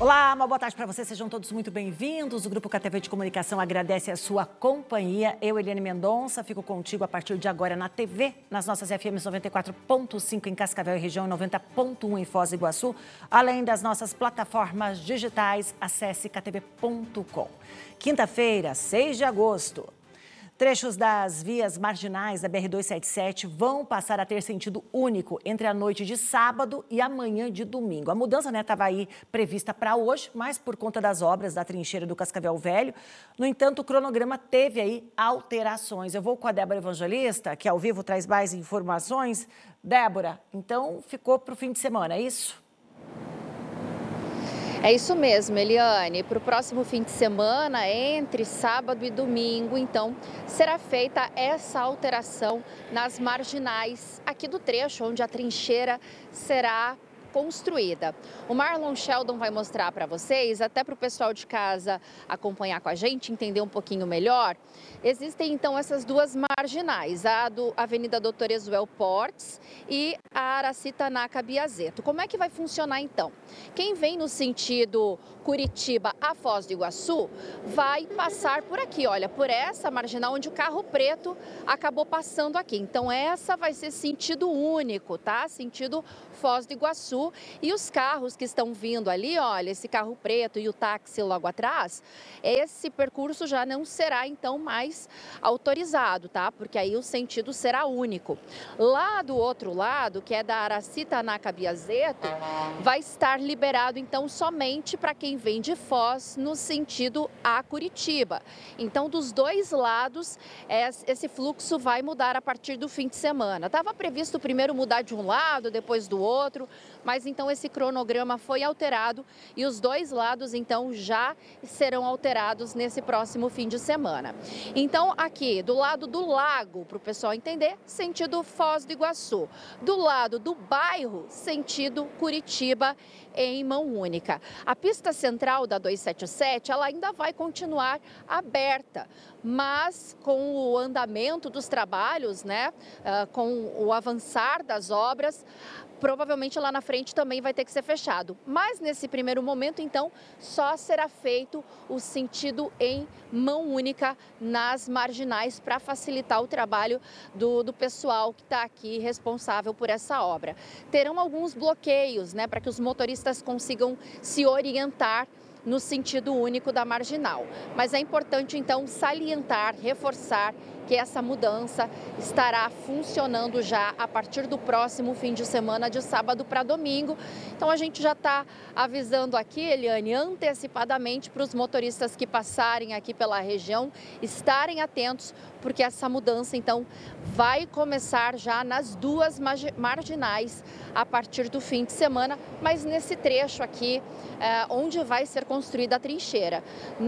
Olá, uma boa tarde para vocês, sejam todos muito bem-vindos. O Grupo KTV de Comunicação agradece a sua companhia. Eu, Eliane Mendonça, fico contigo a partir de agora na TV, nas nossas FMs 94.5 em Cascavel e região, 90.1 em Foz do Iguaçu, além das nossas plataformas digitais, acesse ktv.com. Quinta-feira, 6 de agosto. Trechos das vias marginais da BR-277 vão passar a ter sentido único entre a noite de sábado e a manhã de domingo. A mudança estava aí prevista para hoje, mas por conta das obras da trincheira do Cascavel Velho. No entanto, o cronograma teve aí alterações. Eu vou com a Débora Evangelista, que ao vivo traz mais informações. Débora, então ficou para o fim de semana, é isso? É isso mesmo, Eliane. Para o próximo fim de semana, entre sábado e domingo, então, será feita essa alteração nas marginais aqui do trecho onde a trincheira será construída. O Marlon Sheldon vai mostrar para vocês, até para o pessoal de casa acompanhar com a gente, entender um pouquinho melhor. Existem então essas duas marginais, a do Avenida Doutor Ezuel Portes e a Araci Tanaka Biazeto. Como é que vai funcionar então? Quem vem no sentido Curitiba a Foz do Iguaçu vai passar por aqui, olha, por essa marginal onde o carro preto acabou passando aqui. Então essa vai ser sentido único, tá? Sentido Foz do Iguaçu. E os carros que estão vindo ali, olha, esse carro preto e o táxi logo atrás, esse percurso já não será então mais autorizado, tá? Porque aí o sentido será único. Lá do outro lado, que é da Araci Tanaka Biazeto, vai estar liberado então somente para quem vem de Foz no sentido a Curitiba. Então, dos dois lados, esse fluxo vai mudar a partir do fim de semana. Estava previsto primeiro mudar de um lado, depois do outro, mas então esse cronograma foi alterado e os dois lados então já serão alterados nesse próximo fim de semana. Então aqui do lado do lago, para o pessoal entender, sentido Foz do Iguaçu. Do lado do bairro, sentido Curitiba em mão única. A pista central da 277, ela ainda vai continuar aberta, mas com o andamento dos trabalhos, né, com o avançar das obras, provavelmente lá na frente também vai ter que ser fechado. Mas nesse primeiro momento, então, só será feito o sentido em mão única nas marginais para facilitar o trabalho do pessoal que está aqui responsável por essa obra. Terão alguns bloqueios, né, para que os motoristas consigam se orientar no sentido único da marginal. Mas é importante, então, salientar, reforçar que essa mudança estará funcionando já a partir do próximo fim de semana, de sábado para domingo. Então, a gente já está avisando aqui, Eliane, antecipadamente para os motoristas que passarem aqui pela região estarem atentos, porque essa mudança, então, vai começar já nas duas marginais a partir do fim de semana, mas nesse trecho aqui, onde vai ser construída a trincheira.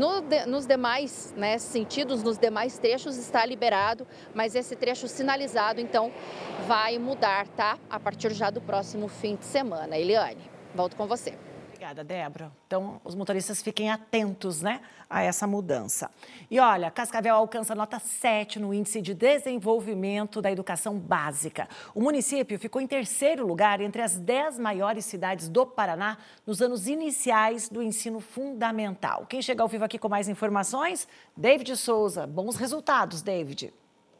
Nos demais, né, sentidos, nos demais trechos está liberado, mas esse trecho sinalizado, então, vai mudar, tá? A partir já do próximo fim de semana. Eliane, volto com você. Obrigada, Débora. Então, os motoristas fiquem atentos, né, a essa mudança. E olha, Cascavel alcança nota 7 no Índice de Desenvolvimento da Educação Básica. O município ficou em terceiro lugar entre as 10 maiores cidades do Paraná nos anos iniciais do ensino fundamental. Quem chega ao vivo aqui com mais informações? David Souza. Bons resultados, David.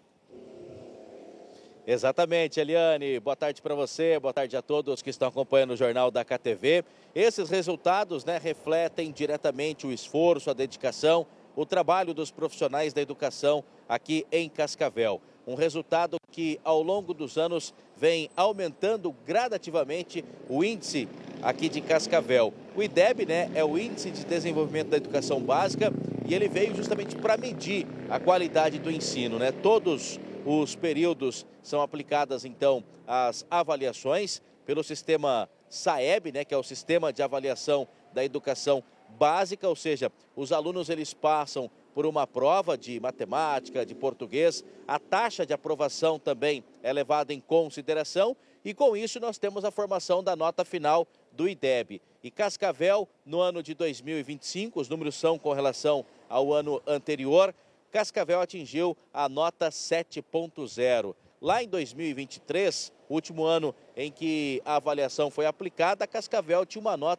Exatamente, Eliane. Boa tarde para você, boa tarde a todos que estão acompanhando o Jornal da KTV. Esses resultados, né, refletem diretamente o esforço, a dedicação, o trabalho dos profissionais da educação aqui em Cascavel. Um resultado que, ao longo dos anos, vem aumentando gradativamente o índice aqui de Cascavel. O IDEB, né, é o Índice de Desenvolvimento da Educação Básica e ele veio justamente para medir a qualidade do ensino, né? Todos os períodos são aplicadas, então, as avaliações pelo sistema SAEB, né, que é o Sistema de Avaliação da Educação Básica, ou seja, os alunos eles passam por uma prova de matemática, de português, a taxa de aprovação também é levada em consideração e com isso nós temos a formação da nota final do IDEB. E Cascavel, no ano de 2025, os números são com relação ao ano anterior, Cascavel atingiu a nota 7.0. Lá em 2023, último ano em que a avaliação foi aplicada, Cascavel tinha uma nota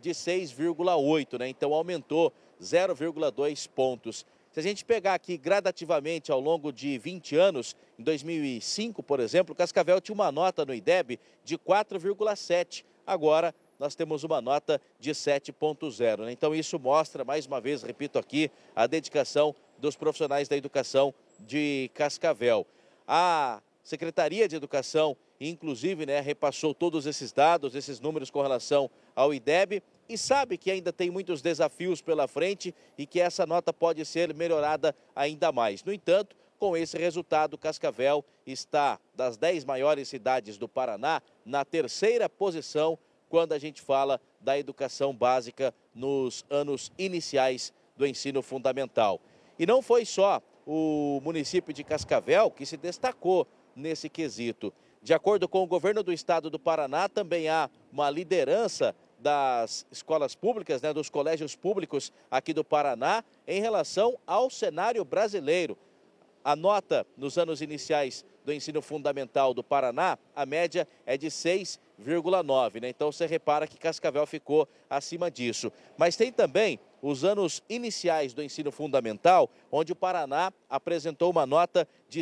de 6,8, né? Então aumentou 0,2 pontos. Se a gente pegar aqui gradativamente ao longo de 20 anos, em 2005, por exemplo, Cascavel tinha uma nota no IDEB de 4,7. Agora nós temos uma nota de 7,0, né? Então isso mostra, mais uma vez, repito aqui, a dedicação dos profissionais da educação de Cascavel. A Secretaria de Educação, inclusive, né, repassou todos esses dados, esses números com relação ao IDEB e sabe que ainda tem muitos desafios pela frente e que essa nota pode ser melhorada ainda mais. No entanto, com esse resultado, Cascavel está, das 10 maiores cidades do Paraná, na 3ª posição quando a gente fala da educação básica nos anos iniciais do ensino fundamental. E não foi só o município de Cascavel que se destacou nesse quesito. De acordo com o governo do estado do Paraná, também há uma liderança das escolas públicas, né, dos colégios públicos aqui do Paraná em relação ao cenário brasileiro. A nota nos anos iniciais do ensino fundamental do Paraná, a média é de 6,9, né? Então você repara que Cascavel ficou acima disso. Mas tem também os anos iniciais do ensino fundamental, onde o Paraná apresentou uma nota de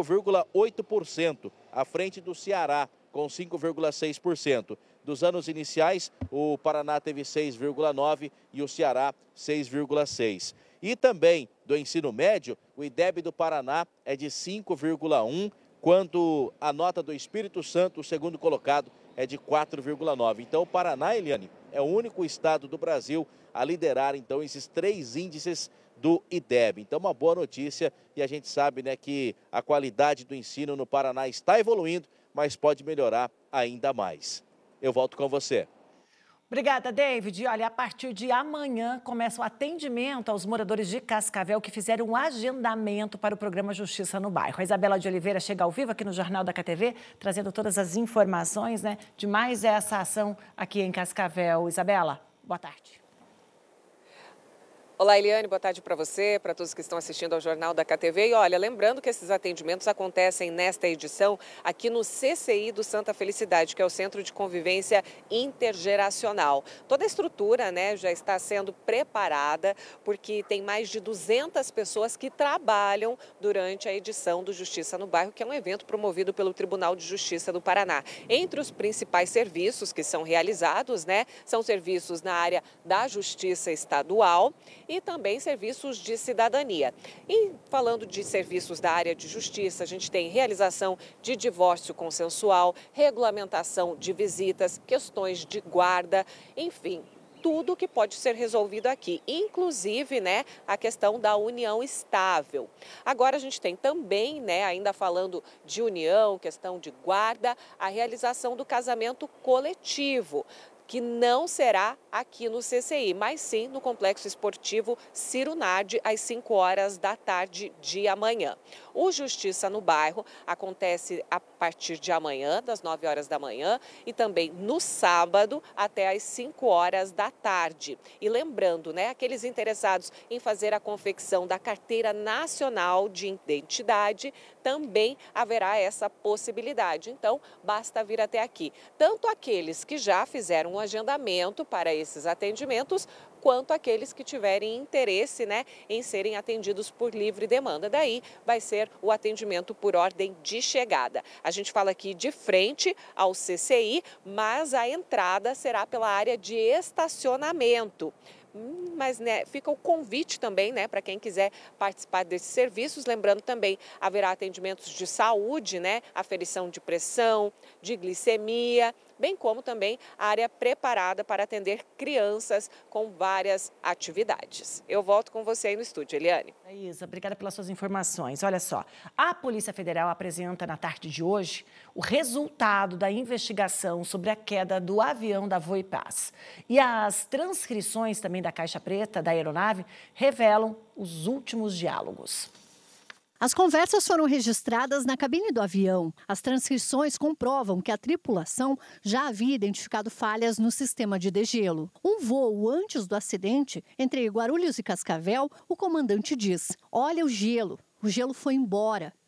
5,8%, à frente do Ceará, com 5,6%. Dos anos iniciais, o Paraná teve 6,9% e o Ceará 6,6%. E também do ensino médio, o IDEB do Paraná é de 5,1%, quando a nota do Espírito Santo, o segundo colocado, é de 4,9%. Então o Paraná, Eliane, é o único estado do Brasil a liderar então esses 3 índices do IDEB. Então uma boa notícia e a gente sabe, né, que a qualidade do ensino no Paraná está evoluindo, mas pode melhorar ainda mais. Eu volto com você. Obrigada, David. Olha, a partir de amanhã começa o atendimento aos moradores de Cascavel que fizeram um agendamento para o programa Justiça no Bairro. A Isabela de Oliveira chega ao vivo aqui no Jornal da KTV, trazendo todas as informações, né, de mais essa ação aqui em Cascavel. Isabela, boa tarde. Olá, Eliane, boa tarde para você, para todos que estão assistindo ao Jornal da KTV. E olha, lembrando que esses atendimentos acontecem nesta edição aqui no CCI do Santa Felicidade, que é o Centro de Convivência Intergeracional. Toda a estrutura, né, já está sendo preparada, porque tem mais de 200 pessoas que trabalham durante a edição do Justiça no Bairro, que é um evento promovido pelo Tribunal de Justiça do Paraná. Entre os principais serviços que são realizados, né, são serviços na área da Justiça Estadual e também serviços de cidadania. E falando de serviços da área de justiça, a gente tem realização de divórcio consensual, regulamentação de visitas, questões de guarda, enfim, tudo que pode ser resolvido aqui, inclusive, né, a questão da união estável. Agora a gente tem também, né, ainda falando de união, questão de guarda, a realização do casamento coletivo, que não será aqui no CCI, mas sim no Complexo Esportivo Ciro Nardi, às 5 horas da tarde de amanhã. O Justiça no Bairro acontece a partir de amanhã, das 9 horas da manhã, e também no sábado, até às 5 horas da tarde. E lembrando, né, aqueles interessados em fazer a confecção da Carteira Nacional de Identidade, também haverá essa possibilidade. Então, basta vir até aqui. Tanto aqueles que já fizeram um agendamento para esses atendimentos, quanto aqueles que tiverem interesse, né, em serem atendidos por livre demanda. Daí vai ser o atendimento por ordem de chegada. A gente fala aqui de frente ao CCI, mas a entrada será pela área de estacionamento. Mas, né, fica o convite também, né, para quem quiser participar desses serviços. Lembrando também, haverá atendimentos de saúde, né, aferição de pressão, de glicemia, bem como também a área preparada para atender crianças com várias atividades. Eu volto com você aí no estúdio, Eliane. Isa, obrigada pelas suas informações. Olha só, a Polícia Federal apresenta na tarde de hoje o resultado da investigação sobre a queda do avião da Voipaz. E as transcrições também da caixa preta da aeronave revelam os últimos diálogos. As conversas foram registradas na cabine do avião. As transcrições comprovam que a tripulação já havia identificado falhas no sistema de degelo. Um voo antes do acidente, entre Guarulhos e Cascavel, o comandante diz: "Olha o gelo foi embora,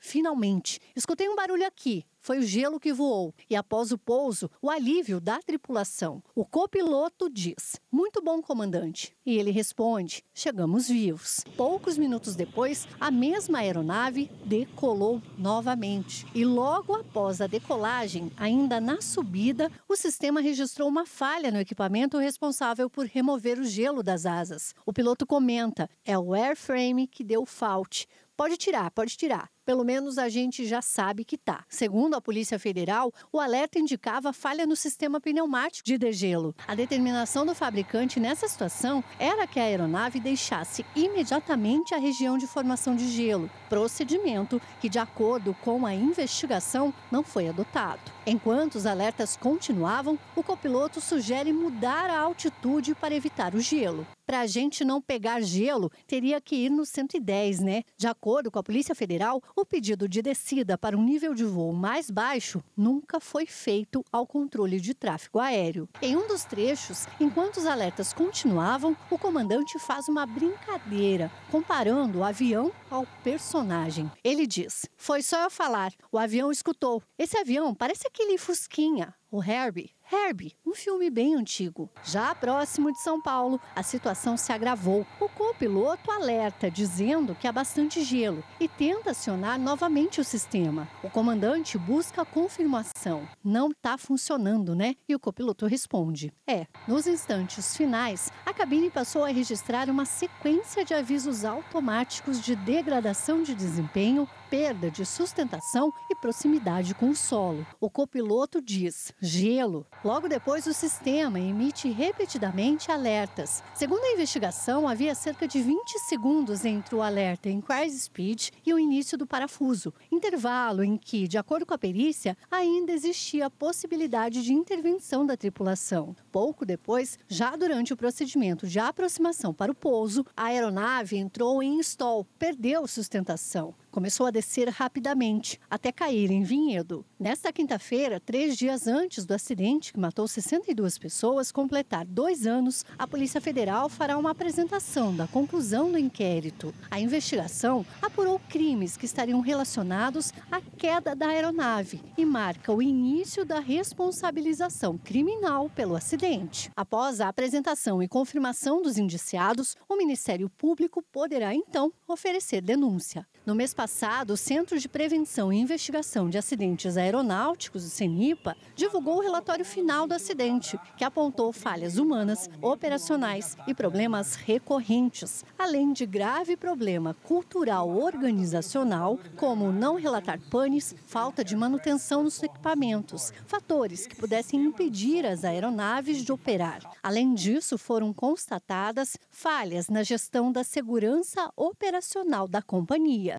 finalmente. Escutei um barulho aqui. Foi o gelo que voou. E após o pouso, o alívio da tripulação. O copiloto diz: muito bom, comandante. E ele responde: chegamos vivos. Poucos minutos depois, a mesma aeronave decolou novamente. E logo após a decolagem, ainda na subida, o sistema registrou uma falha no equipamento responsável por remover o gelo das asas. O piloto comenta: é o airframe que deu fault. Pode tirar, pode tirar. Pelo menos a gente já sabe que tá. Segundo a Polícia Federal, o alerta indicava falha no sistema pneumático de degelo. A determinação do fabricante nessa situação era que a aeronave deixasse imediatamente a região de formação de gelo, procedimento que, de acordo com a investigação, não foi adotado. Enquanto os alertas continuavam, o copiloto sugere mudar a altitude para evitar o gelo. Para a gente não pegar gelo, teria que ir no 110, né? De acordo com a Polícia Federal, o pedido de descida para um nível de voo mais baixo nunca foi feito ao controle de tráfego aéreo. Em um dos trechos, enquanto os alertas continuavam, o comandante faz uma brincadeira, comparando o avião ao personagem. Ele diz: foi só eu falar, o avião escutou. Esse avião parece aquele Fusquinha, o Herbie. Herbie, um filme bem antigo. Já próximo de São Paulo, a situação se agravou. O copiloto alerta, dizendo que há bastante gelo e tenta acionar novamente o sistema. O comandante busca a confirmação. Não está funcionando, né? E o copiloto responde: Nos instantes finais, a cabine passou a registrar uma sequência de avisos automáticos de degradação de desempenho, perda de sustentação e proximidade com o solo. O copiloto diz: gelo. Logo depois, o sistema emite repetidamente alertas. Segundo a investigação, havia cerca de 20 segundos entre o alerta increase speed e o início do parafuso, intervalo em que, de acordo com a perícia, ainda existia a possibilidade de intervenção da tripulação. Pouco depois, já durante o procedimento de aproximação para o pouso, a aeronave entrou em stall, perdeu sustentação. Começou a descer rapidamente, até cair em Vinhedo. Nesta quinta-feira, 3 dias antes do acidente que matou 62 pessoas, completar 2 anos, a Polícia Federal fará uma apresentação da conclusão do inquérito. A investigação apurou crimes que estariam relacionados à queda da aeronave e marca o início da responsabilização criminal pelo acidente. Após a apresentação e confirmação dos indiciados, o Ministério Público poderá, então, oferecer denúncia. No mês passado, o Centro de Prevenção e Investigação de Acidentes Aeronáuticos, o CENIPA, divulgou o relatório final do acidente, que apontou falhas humanas, operacionais e problemas recorrentes, além de grave problema cultural organizacional, como não relatar panes, falta de manutenção nos equipamentos, fatores que pudessem impedir as aeronaves de operar. Além disso, foram constatadas falhas na gestão da segurança operacional da companhia.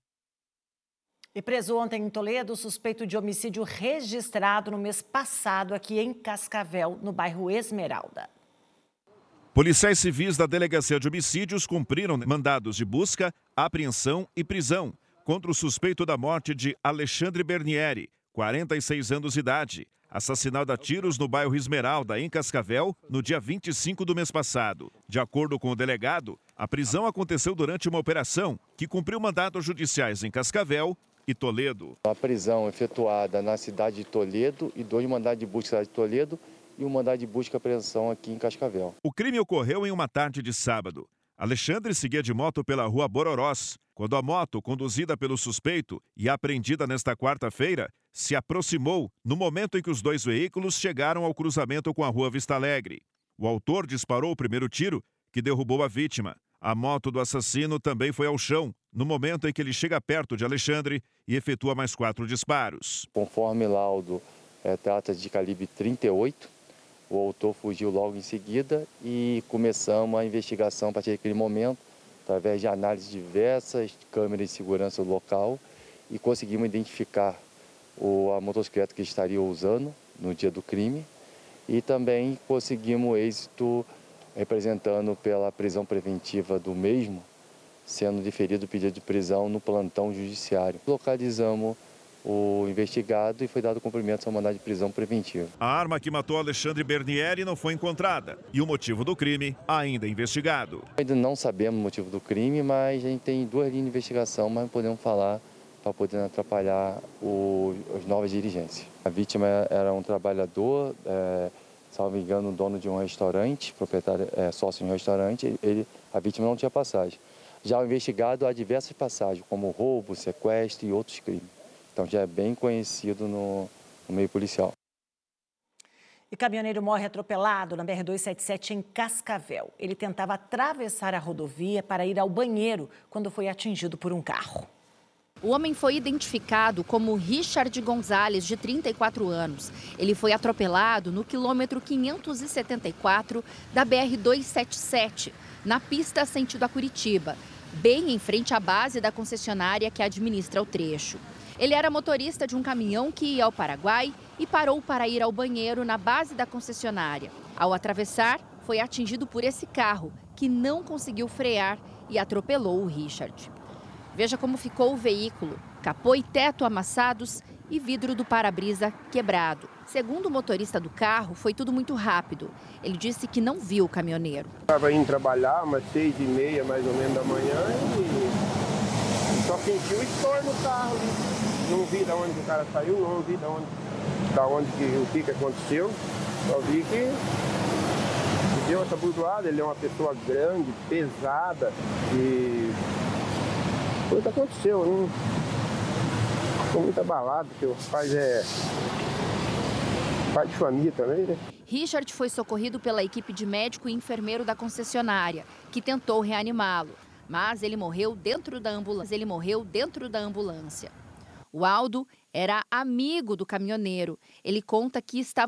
E preso ontem em Toledo, suspeito de homicídio registrado no mês passado aqui em Cascavel, no bairro Esmeralda. Policiais civis da Delegacia de Homicídios cumpriram mandados de busca, apreensão e prisão contra o suspeito da morte de Alexandre Bernieri, 46 anos de idade, assassinado a tiros no bairro Esmeralda, em Cascavel, no dia 25 do mês passado. De acordo com o delegado, a prisão aconteceu durante uma operação que cumpriu mandados judiciais em Cascavel e Toledo. A prisão efetuada na cidade de Toledo e 2 mandados de busca na cidade de Toledo e um mandado de busca e apreensão aqui em Cascavel. O crime ocorreu em uma tarde de sábado. Alexandre seguia de moto pela rua Bororós, quando a moto, conduzida pelo suspeito e apreendida nesta quarta-feira, se aproximou no momento em que os 2 veículos chegaram ao cruzamento com a rua Vista Alegre. O autor disparou o primeiro tiro, que derrubou a vítima. A moto do assassino também foi ao chão, no momento em que ele chega perto de Alexandre e efetua mais 4 disparos. Conforme laudo, trata de calibre 38, o autor fugiu logo em seguida e começamos a investigação a partir daquele momento, através de análise diversas, câmeras de segurança do local, e conseguimos identificar a motocicleta que estaria usando no dia do crime e também conseguimos êxito representando pela prisão preventiva do mesmo, sendo deferido o pedido de prisão no plantão judiciário. Localizamos o investigado e foi dado cumprimento ao mandado de prisão preventiva. A arma que matou Alexandre Bernieri não foi encontrada e o motivo do crime ainda é investigado. Ainda não sabemos o motivo do crime, mas a gente tem 2 linhas de investigação, mas não podemos falar para poder atrapalhar as novas dirigências. A vítima era um trabalhador, salvo engano, dono de um restaurante, proprietário, sócio de um restaurante, a vítima não tinha passagem. Já o investigado há diversas passagens, como roubo, sequestro e outros crimes. Então já é bem conhecido no meio policial. E caminhoneiro morre atropelado na BR-277 em Cascavel. Ele tentava atravessar a rodovia para ir ao banheiro quando foi atingido por um carro. O homem foi identificado como Richard Gonzalez, de 34 anos. Ele foi atropelado no quilômetro 574 da BR-277, na pista sentido a Curitiba, bem em frente à base da concessionária que administra o trecho. Ele era motorista de um caminhão que ia ao Paraguai e parou para ir ao banheiro na base da concessionária. Ao atravessar, foi atingido por esse carro, que não conseguiu frear e atropelou o Richard. Veja como ficou o veículo: capô e teto amassados e vidro do para-brisa quebrado. Segundo o motorista do carro, foi tudo muito rápido. Ele disse que não viu o caminhoneiro. Estava indo trabalhar, umas 6h30 mais ou menos da manhã, e só senti o estouro no carro. Não vi de onde o cara saiu, não vi o que aconteceu. Só vi que deu essa burdoada. Ele é uma pessoa grande, pesada, e coisa aconteceu, não ficou muito abalado, porque o pai é pai de família também, né? Richard foi socorrido pela equipe de médico e enfermeiro da concessionária, que tentou reanimá-lo, mas ele morreu dentro da ambulância. O Aldo era amigo do caminhoneiro. Ele conta que estava